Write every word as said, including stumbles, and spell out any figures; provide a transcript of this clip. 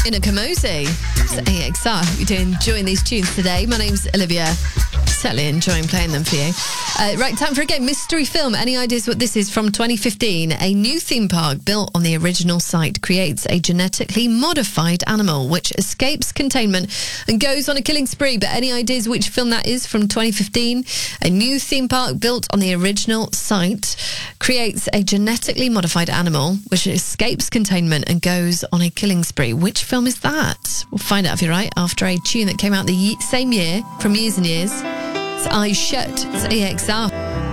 In a Kamosi. It's A X R. You're enjoying these tunes today. My name's Olivia. Certainly enjoying playing them for you. Uh, right, time for a game. Mystery film. Any ideas what this is? From twenty fifteen. A new theme park built on the original site creates a genetically modified animal which escapes containment and goes on a killing spree. But any ideas which film that is? From twenty fifteen. A new theme park built on the original site creates a genetically modified animal which escapes containment and goes on a killing spree. Which film is that? We'll find out if you're right after a tune that came out the ye- same year from Years and Years. It's Eyes Shut. It's A X R.